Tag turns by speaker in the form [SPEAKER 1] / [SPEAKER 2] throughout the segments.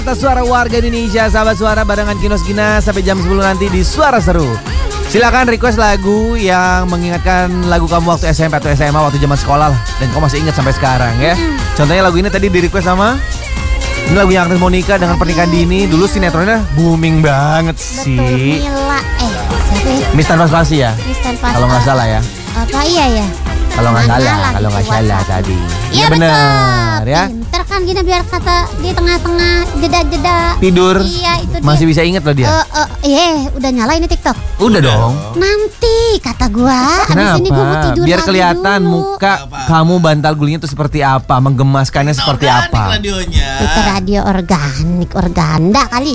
[SPEAKER 1] Atas suara warga Indonesia, sahabat suara barengan Kinos Gina sampai jam 10 nanti di Suara Seru. Silakan request lagu yang mengingatkan lagu kamu waktu SMP atau SMA, waktu zaman sekolah lah, dan kamu masih ingat sampai sekarang ya. Contohnya lagu ini tadi di request sama, ini lagu yang Agnes Monica dengan Pernikahan Dini. Dulu sinetronnya booming banget sih.
[SPEAKER 2] Betul, Mila. Siapa ya?
[SPEAKER 1] Miss Tanpa Spasi ya,
[SPEAKER 2] Miss Tanpa
[SPEAKER 1] kalau nggak salah ya.
[SPEAKER 2] Apa iya ya?
[SPEAKER 1] Kalau nggak salah tadi.
[SPEAKER 2] Iya
[SPEAKER 1] benar ya.
[SPEAKER 2] Pinter kan Gina biar kata di tengah-tengah jeda-jeda
[SPEAKER 1] Tidur.
[SPEAKER 2] Iya itu dia.
[SPEAKER 1] Masih bisa ingat loh dia.
[SPEAKER 2] Udah nyala ini TikTok.
[SPEAKER 1] Udah dong.
[SPEAKER 2] Nanti kata gua.
[SPEAKER 1] Kenapa?
[SPEAKER 2] Abis ini gua mau tidur
[SPEAKER 1] Biar
[SPEAKER 2] lagi
[SPEAKER 1] kelihatan
[SPEAKER 2] dulu.
[SPEAKER 1] muka kamu bantal gulingnya itu seperti apa, menggemaskannya seperti apa.
[SPEAKER 3] Radionya.
[SPEAKER 2] Itu radio organik, organda kali.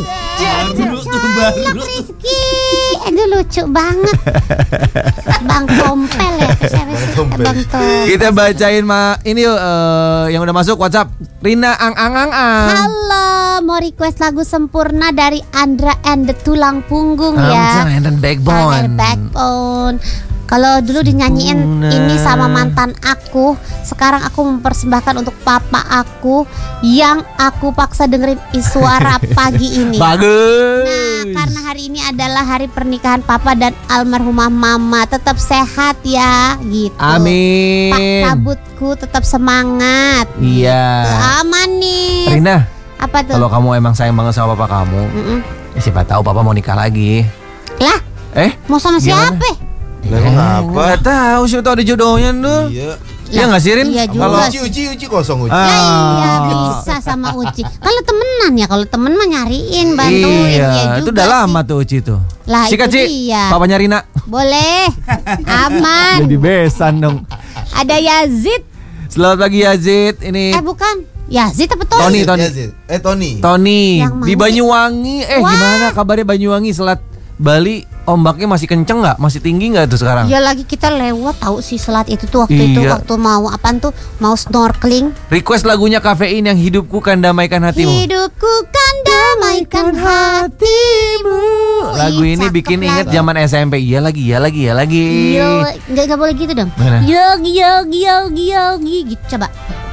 [SPEAKER 3] Baru.
[SPEAKER 2] Rizky, itu lucu banget. Bang Tompel ya, siapa sih? Bang Tompel.
[SPEAKER 1] Kita bacain ini yuk, yang udah masuk WhatsApp. Rina Ang.
[SPEAKER 2] Halo, mau request lagu Sempurna dari Andra and the Tulang Punggung ya.
[SPEAKER 1] And then Backbone.
[SPEAKER 2] Backbone. Kalau dulu dinyanyiin ini sama mantan aku, sekarang aku mempersembahkan untuk papa aku yang aku paksa dengerin suara pagi ini.
[SPEAKER 1] Bagus.
[SPEAKER 2] Nah, karena hari ini adalah hari pernikahan papa dan almarhumah mama. Tetap sehat ya, gitu.
[SPEAKER 1] Amin.
[SPEAKER 2] Pak Kabutku tetap semangat.
[SPEAKER 1] Iya.
[SPEAKER 2] Aman nih.
[SPEAKER 1] Rina,
[SPEAKER 2] Apa tuh?
[SPEAKER 1] kalau kamu emang sayang banget sama papa kamu, ya siapa tahu papa mau nikah lagi.
[SPEAKER 2] Lah, mau sama
[SPEAKER 1] Gimana?
[SPEAKER 2] siapa?
[SPEAKER 1] Nggak tahu, siapa tahu ada jodohnya tuh.
[SPEAKER 3] Iya.
[SPEAKER 1] Iya nggak sih, Rin?
[SPEAKER 2] Iya juga.
[SPEAKER 1] Kalau
[SPEAKER 3] Uci kosong Uci.
[SPEAKER 2] Iya bisa sama Uci. Kalau temenan ya, kalau temen mah nyariin, bantuin
[SPEAKER 1] iya,
[SPEAKER 2] ya
[SPEAKER 1] itu
[SPEAKER 2] juga
[SPEAKER 1] udah
[SPEAKER 2] sih.
[SPEAKER 1] lama tuh Uci tuh.
[SPEAKER 2] Lah,
[SPEAKER 1] Sikat,
[SPEAKER 2] itu
[SPEAKER 1] Ci.
[SPEAKER 2] dia.
[SPEAKER 1] Papanya Rina.
[SPEAKER 2] Boleh. Aman.
[SPEAKER 1] Jadi besan dong.
[SPEAKER 2] Ada Yazid.
[SPEAKER 1] Selamat pagi Yazid. Ini
[SPEAKER 2] Bukan. Yazid apa Tony?
[SPEAKER 1] Tony.
[SPEAKER 3] Tony.
[SPEAKER 2] Yang mana
[SPEAKER 1] Di Banyuwangi.
[SPEAKER 2] Wah.
[SPEAKER 1] Gimana kabarnya Banyuwangi? Selat Bali ombaknya masih kenceng nggak? Masih tinggi nggak tuh sekarang?
[SPEAKER 2] Ya lagi kita lewat tahu si selat itu tuh waktu itu
[SPEAKER 1] Iya.
[SPEAKER 2] waktu mau apaan tuh? Mau snorkeling.
[SPEAKER 1] Request lagunya Kafein yang Hidupku Kan Damaikan Hatimu.
[SPEAKER 2] Hidupku kan damaikan hatimu.
[SPEAKER 1] Lagu ini bikin inget zaman SMP. Iya lagi.
[SPEAKER 2] Iya, nggak boleh gitu dong.
[SPEAKER 1] Mana?
[SPEAKER 2] Yogi gitu coba.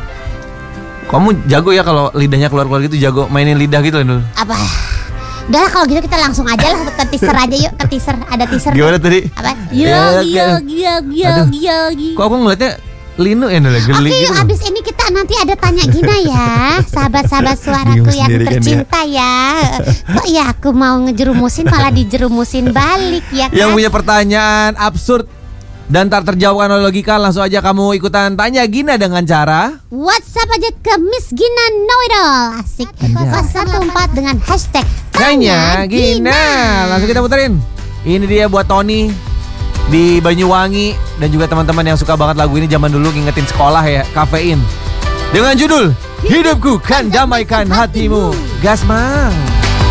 [SPEAKER 1] Kamu jago ya kalau lidahnya keluar gitu, jago mainin lidah gitu dulu.
[SPEAKER 2] Apa? Udah lah kalau gitu kita langsung aja lah ke teaser aja yuk, ke teaser. Ada teaser.
[SPEAKER 1] Gimana tadi?
[SPEAKER 2] Apa?
[SPEAKER 1] Aduh.
[SPEAKER 2] Yogi.
[SPEAKER 1] Kok aku ngeliatnya Linu ya dulu geli
[SPEAKER 2] Oke,
[SPEAKER 1] gitu.
[SPEAKER 2] yuk abis ini kita nanti ada tanya Gina ya, sahabat-sahabat suaraku
[SPEAKER 1] Bingung
[SPEAKER 2] yang
[SPEAKER 1] sendiri kan
[SPEAKER 2] tercinta ya. Kok ya aku mau ngejerumusin malah dijerumusin balik ya kan?
[SPEAKER 1] Yang punya pertanyaan absurd dan tak terjawabkan oleh logika, langsung aja kamu ikutan tanya Gina dengan cara
[SPEAKER 2] WhatsApp aja ke Miss Gina Know It All. Asik. 014 dengan hashtag
[SPEAKER 1] Tanya Gina. Langsung kita puterin. Ini dia buat Tony di Banyuwangi dan juga teman-teman yang suka banget lagu ini zaman dulu, ngingetin sekolah ya. Kafein dengan judul Hidupku Kan Damaikan Hatimu. Gas mang.